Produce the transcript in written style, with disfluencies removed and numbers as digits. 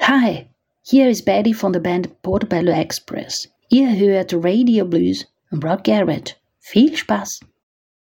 Hi, hier ist Betty von der Band Portobello Express. Ihr hört Radio Blues und Rod Garrett. Viel Spaß!